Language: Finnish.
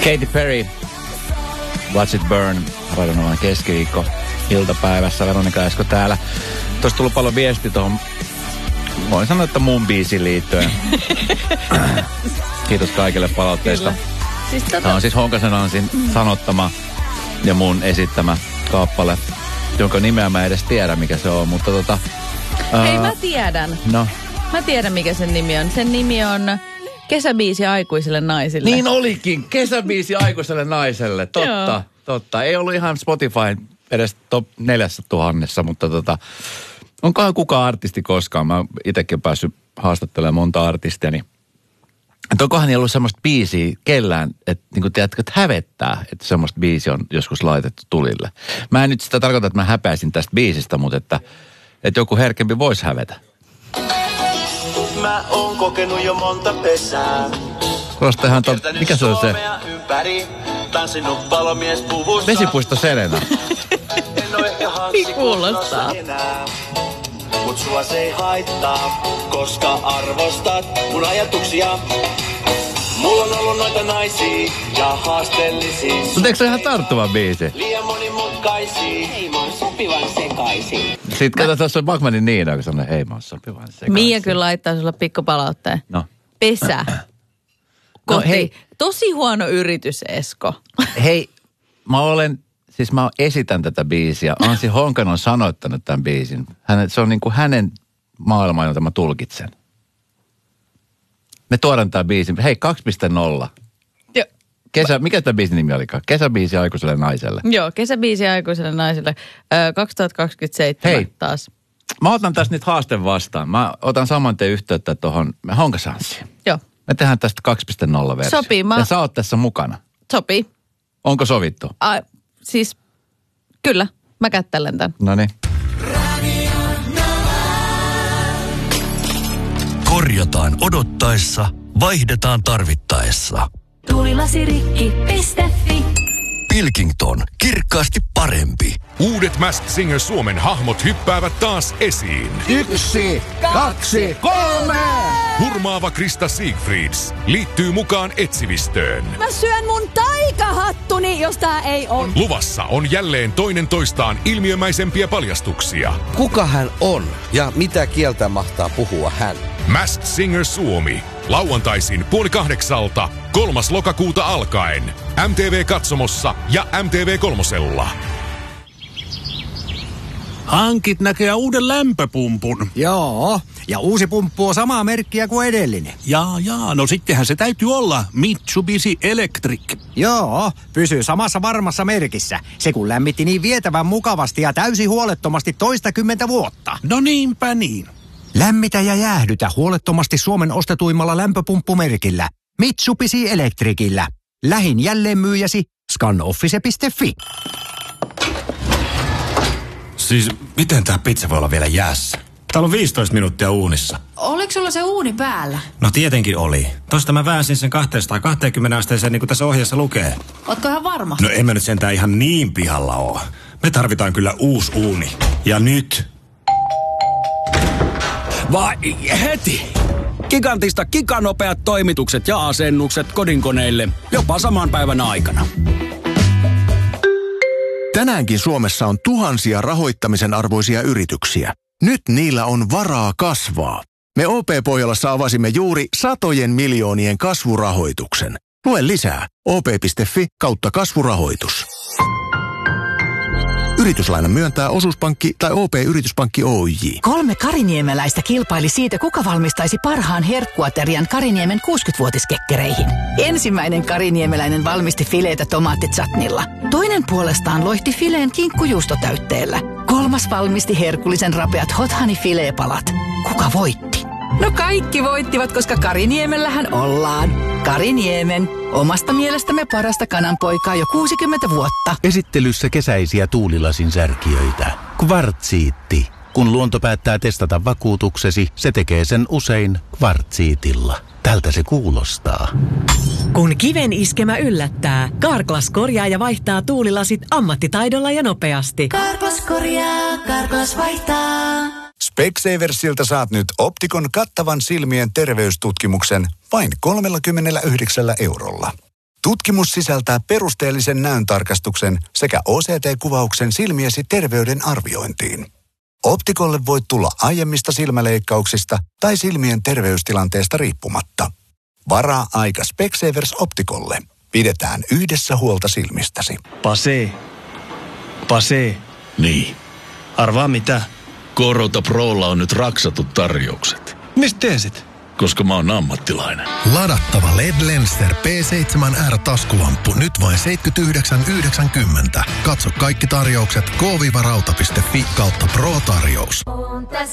Katy Perry, Watch It Burn, radionomainen keskiviikko iltapäivässä. Veronika Esko täällä. Tuossa tullut paljon viesti tuohon, voin sanoa, että mun biisiin liittyen. Kiitos kaikille palautteista. Siis Tämä on siis Honkasen Ansin sanottama ja mun esittämä kappale, jonka nimeä mä edes tiedä, mikä se on, mutta Hei, mä tiedän. No. Mä tiedän, mikä sen nimi on. Sen nimi on Kesäbiisi aikuisille naisille. Niin olikin, kesäbiisi aikuiselle naiselle. Totta. Ei ollut ihan Spotifyn edes top 4000, mutta onkohan kukaan artisti koskaan? Mä itsekin päässyt haastattelemaan monta artistia, niin onkohan ei ollut semmoista biisiä kellään, että niin tiedätkö, että hävettää, että semmoista biisi on joskus laitettu tulille. Mä en nyt sitä tarkoita, että mä häpäisin tästä biisistä, mutta että joku herkempi voisi hävetä. Mä oon kokenut jo monta pesää. Kuulostaa mikä se on se? Ympäri, tanssinut palomiespuvussa. Vesipuisto Serena. En oo ehkä Hansi kuulostaa. enää. Mut sua se ei haittaa, koska arvostat mun ajatuksia. Mulla on ollut noita naisia ja haasteellisia. Mutta eikö se ihan tarttuva biisi? Liian monimutkaisia. Ei mä oon sopivan sekaisin. Sitten kato, tuossa on Bachmanin Niina, kun sanoo, hei mä oon sopivan sekaisin. Mia kyllä laittaa sulle pikkupalautteen. No. Pesä. No, hei. Tosi huono yritys, Esko. Hei, mä esitän tätä biisiä. Ansi Honkanen on sanoittanut tämän biisin. Se on niin kuin hänen maailma, jota mä tulkitsen. Me tuodaan tämän biisin. Hei, 2.0. Mikä tämä biisin nimi olikaan? Kesäbiisi aikuiselle naiselle. Joo, kesäbiisi aikuiselle naiselle. 2027 Hei, taas. Mä otan tästä nyt haasteen vastaan. Mä otan saman tien yhteyttä tuohon Honkasanssiin. Joo. Me tehdään tästä 2.0 versio. Sopii. Ja sä oot tässä mukana. Sopii. Onko sovittu? Siis, kyllä. Mä kättelen tän. Noniin. Korjataan odottaessa, vaihdetaan tarvittaessa. Tuulilasirikki.fi. Pilkington, kirkkaasti parempi. Uudet Masked Singer Suomen hahmot hyppäävät taas esiin. 1, 2, 3! Hurmaava Krista Siegfrieds liittyy mukaan etsivistöön. Mä syön mun taikahattuni, jos tää ei on. Luvassa on jälleen toinen toistaan ilmiömäisempiä paljastuksia. Kuka hän on ja mitä kieltä mahtaa puhua hän? Masked Singer Suomi. Lauantaisin 7:30, 3. lokakuuta alkaen. MTV-katsomossa ja MTV3. Hankit näkee uuden lämpöpumpun. Joo, ja uusi pumppu on samaa merkkiä kuin edellinen. Jaa, no sittenhän se täytyy olla Mitsubishi Electric. Joo, pysyy samassa varmassa merkissä. Se kun lämmitti niin vietävän mukavasti ja täysin huolettomasti 20 vuotta. No niinpä niin. Lämmitä ja jäähdytä huolettomasti Suomen ostetuimmalla lämpöpumppumerkillä. Mitsubishi Electricillä. Lähin jälleenmyyjäsi scanoffice.fi. Siis miten tää pizza voi olla vielä jäässä? Täällä on 15 minuuttia uunissa. Oliko sulla se uuni päällä? No tietenkin oli. Tosta mä väänsin sen 220 asteeseen niin kuin tässä ohjeessa lukee. Ootko ihan varma? No en mä nyt sentään ihan niin pihalla oo. Me tarvitaan kyllä uusi uuni. Ja nyt. Vai heti! Gigantista giganopeat toimitukset ja asennukset kodinkoneille jopa saman päivän aikana. Tänäänkin Suomessa on tuhansia rahoittamisen arvoisia yrityksiä. Nyt niillä on varaa kasvaa. Me OP-Pohjolassa avasimme juuri satojen miljoonien kasvurahoituksen. Lue lisää op.fi/kasvurahoitus. Yrityslaina myöntää osuuspankki tai OP-yrityspankki Oyj. 3 kariniemeläistä kilpaili siitä, kuka valmistaisi parhaan herkkuaterian Kariniemen 60-vuotiskekkereihin. Ensimmäinen kariniemeläinen valmisti fileitä tomaattitsatnilla. Toinen puolestaan loihti fileen kinkkujuustotäytteellä. 3. valmisti herkullisen rapeat hot honey fileepalat. Kuka voitti? No kaikki voittivat, koska Kariniemellähän ollaan. Kariniemen, omasta mielestämme parasta kananpoikaa jo 60 vuotta. Esittelyssä kesäisiä tuulilasin särkijöitä. Kvartsiitti. Kun luonto päättää testata vakuutuksesi, se tekee sen usein kvartsiitilla. Tältä se kuulostaa. Kun kiven iskemä yllättää, Carglass korjaa ja vaihtaa tuulilasit ammattitaidolla ja nopeasti. Carglass korjaa, Carglass vaihtaa. Specsaversilta saat nyt Optikon kattavan silmien terveystutkimuksen vain 39 €. Tutkimus sisältää perusteellisen näöntarkastuksen sekä OCT-kuvauksen silmiesi terveyden arviointiin. Optikolle voit tulla aiemmista silmäleikkauksista tai silmien terveystilanteesta riippumatta. Varaa aika Specsavers Optikolle. Pidetään yhdessä huolta silmistäsi. Pase. Niin. Arvaa mitä? Korota Prolla on nyt raksatut tarjoukset. Mistä tiesit? Koska mä oon ammattilainen. Ladattava LED-Lenster P7R-taskulamppu nyt vain 79,90. Katso kaikki tarjoukset k-rauta.fi/Pro-tarjous.